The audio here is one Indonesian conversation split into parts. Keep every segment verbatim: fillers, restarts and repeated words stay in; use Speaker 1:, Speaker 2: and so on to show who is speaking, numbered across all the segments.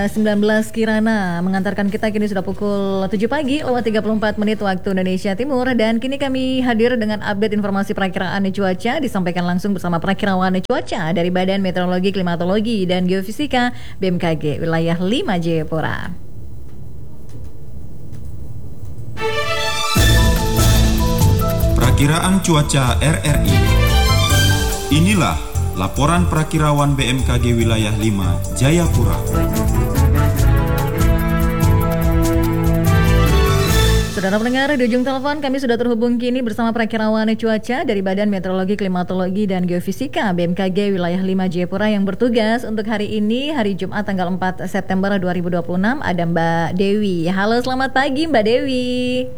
Speaker 1: sembilan belas Kirana mengantarkan kita kini sudah pukul tujuh pagi lewat tiga puluh empat menit waktu Indonesia Timur. Dan kini kami hadir dengan update informasi perakiraan cuaca disampaikan langsung bersama perakirawan cuaca dari Badan Meteorologi, Klimatologi, dan Geofisika B M K G wilayah lima Jayapura.
Speaker 2: Perakiraan cuaca R R I. Inilah laporan perakirawan B M K G wilayah lima Jayapura.
Speaker 1: Saudara pendengar, di ujung telepon kami sudah terhubung kini bersama perakirawan cuaca dari Badan Meteorologi, Klimatologi, dan Geofisika B M K G wilayah lima Jayapura yang bertugas untuk hari ini, hari Jumat tanggal empat September dua ribu dua puluh enam, ada Mbak Dewi. Halo, selamat pagi Mbak Dewi.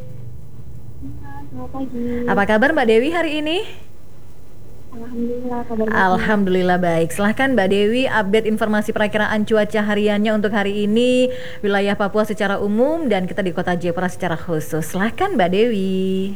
Speaker 3: Selamat pagi.
Speaker 1: Apa kabar Mbak Dewi hari ini?
Speaker 3: Alhamdulillah, kabar baik.
Speaker 1: Alhamdulillah baik. Silahkan Mbak Dewi update informasi perakiraan cuaca hariannya untuk hari ini wilayah Papua secara umum dan kita di Kota Jayapura secara khusus. Silahkan Mbak Dewi.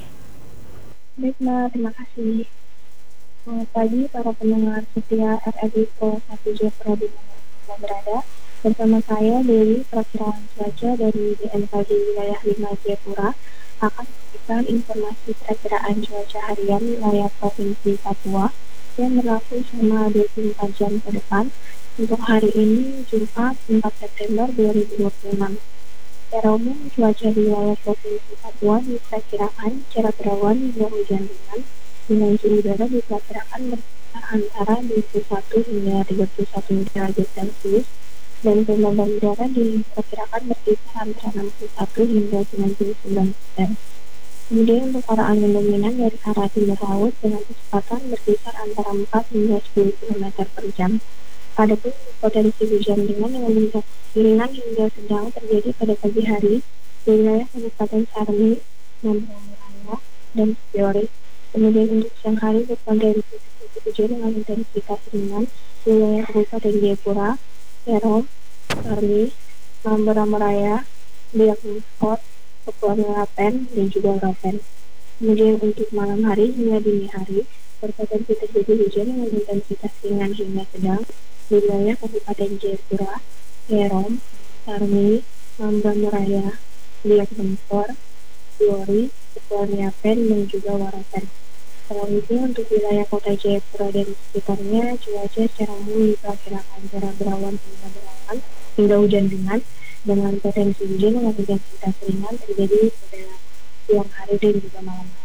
Speaker 3: Baik Mbak, terima kasih. Selamat pagi para pendengar setia R R I Pro satu Jayapura di mana Anda berada. Bersama saya Dewi, perakiraan cuaca dari B M K G wilayah lima Jayapura, akan memberikan informasi perakiraan cuaca harian wilayah Provinsi Papua yang berlaku selama dua puluh empat jam ke depan untuk hari ini Jumat empat September dua ribu dua puluh enam. Secara umum cuaca di wilayah Provinsi Papua diperkirakan cerah berawan hingga hujan ringan dengan suhu udara diperkirakan berkisar antara dua puluh satu hingga tiga puluh satu derajat Celcius dan kelembaban udara diperkirakan berkisar antara enam puluh satu hingga sembilan puluh sembilan persen. Kemudian untuk arah angin dominan dari arah timur laut dengan kecepatan berkisar antara empat hingga sepuluh kilometer per jam. Adapun potensi hujan ringan yang meningkat ringan hingga sedang terjadi pada pagi hari di wilayah Kabupaten Sarmi, Nambang Raya, dan Fiore. Kemudian untuk siang hari berpotensi hujan dengan intensitas ringan di wilayah Kabupaten Jayapura, Serong, Sarmi, Nambang Raya, Biak Numfor, Kepulauan Merapen, dan juga Rapen. Kemudian untuk malam hari hingga dini hari berpotensi terjadi hujan dengan intensitas ringan hingga sedang di wilayah Kabupaten Jayapura, Serong, Sarmi, Nambang Raya, Biak Numfor, Fiore, Kepulauan Merapen, dan juga Warapen. Selanjutnya untuk wilayah Kota Jayapura dan sekitarnya cuaca secara umum diperkirakan cerah berawan hingga berawan hingga hujan ringan dengan potensi hujan dengan intensitas ringan terjadi pada siang hari dan juga malam hari.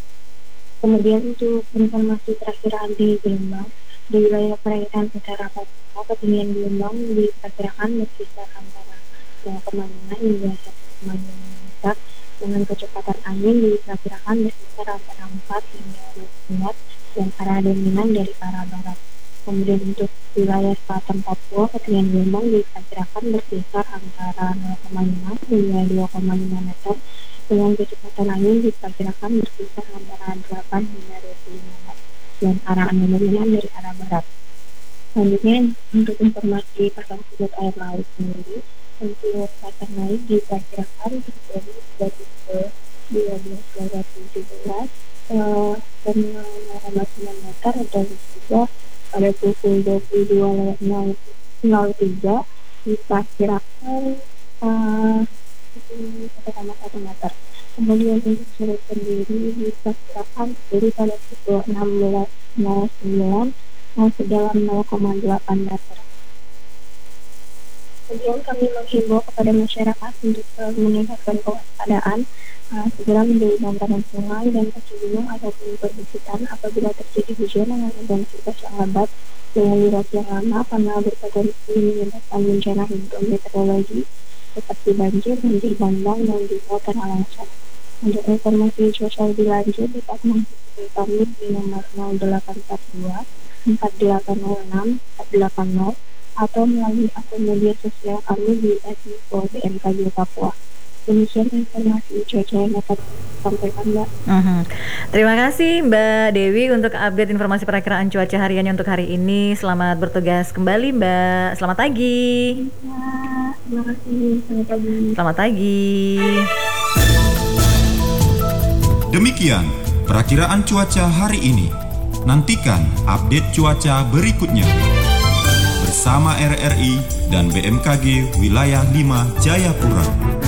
Speaker 3: Kemudian untuk informasi perakiraan tinggi gelombang di wilayah perairan utara Papua, ketinggian gelombang diperkirakan berkisar antara nol koma lima hingga satu koma lima meter dengan kecepatan angin diperkirakan berkisar antara empat hingga dua puluh knot dan arah dominan dari arah barat. Kemudian untuk wilayah selatan Papua, ketinggian gelombang diperkirakan berkisar antara nol koma lima hingga dua koma lima meter dengan kecepatan angin diperkirakan berkisar antara delapan hingga dua puluh lima knot dan arah angin dominan dari arah barat. Selanjutnya untuk informasi pasang surut air laut sendiri, untuk pasang naik diperkirakan terjadi pada pukul dua belas lewat tujuh belas dan nol koma sembilan meter dan juga pada pukul dua puluh dua lewat nol tiga diperkirakan uh, satu koma satu meter. Kemudian untuk surut sendiri diperkirakan terjadi pada pukul enam belas lewat sembilan sedalam nol koma delapan meter. Kemudian kami menghimbau kepada masyarakat untuk selalu meningkatkan kewaspadaan, uh, segera menjauhi bantaran sungai dan kaki gunung ataupun perbukitan apabila terjadi hujan dengan intensitas yang lebat dengan durasi yang lama karena berpotensi menyebabkan bencana hidrometeorologi seperti banjir, banjir bandang, dan juga tanah longsor. Untuk informasi cuaca lebih lanjut dapat menghubungi kami di nomor nol delapan empat dua empat delapan nol enam empat delapan nol atau melalui akun media sosial kami di et info B M K G Papua. Demikian informasi cuaca yang dapat sampaikan Mbak.
Speaker 1: Uh-huh. Terima kasih Mbak Dewi untuk update informasi perakiraan cuaca hariannya untuk hari ini. Selamat bertugas kembali Mbak. Selamat pagi.
Speaker 3: Ya, terima kasih. Selamat pagi.
Speaker 1: Selamat pagi.
Speaker 2: Demikian perakiraan cuaca hari ini. Nantikan update cuaca berikutnya. bersama R R I dan B M K G Wilayah lima Jayapura.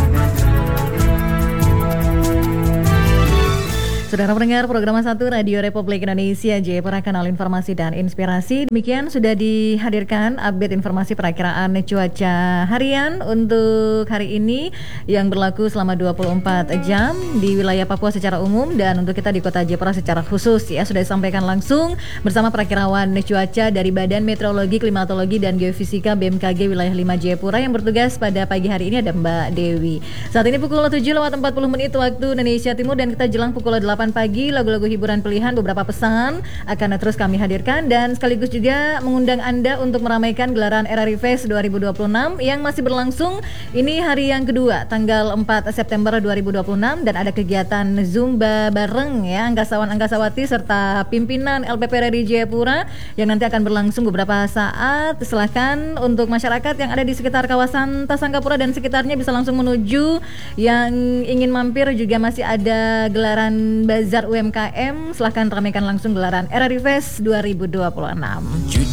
Speaker 1: Saudara pendengar program satu Radio Republik Indonesia Jayapura, kanal informasi dan inspirasi. Demikian sudah dihadirkan update informasi perakiraan cuaca harian untuk hari ini yang berlaku selama dua puluh empat jam di wilayah Papua secara umum dan untuk kita di Kota Jayapura secara khusus ya, sudah disampaikan langsung bersama perakirawan cuaca dari Badan Meteorologi, Klimatologi dan Geofisika B M K G Wilayah lima Jayapura yang bertugas pada pagi hari ini ada Mbak Dewi. Saat ini pukul tujuh lewat empat puluh menit waktu Indonesia Timur dan kita jelang pukul delapan pagi, lagu-lagu hiburan pilihan beberapa pesan akan terus kami hadirkan dan sekaligus juga mengundang Anda untuk meramaikan gelaran R R I Fest dua ribu dua puluh enam yang masih berlangsung. Ini hari yang kedua, tanggal empat September dua ribu dua puluh enam dan ada kegiatan Zumba bareng ya angkasawan-angkasawati serta pimpinan L P P R R I Jayapura yang nanti akan berlangsung beberapa saat. Silahkan untuk masyarakat yang ada di sekitar kawasan Tasangkapura dan sekitarnya bisa langsung menuju. Yang ingin mampir juga masih ada gelaran Bazar U M K M, silahkan ramaikan langsung gelaran R R I Fest dua ribu dua puluh enam.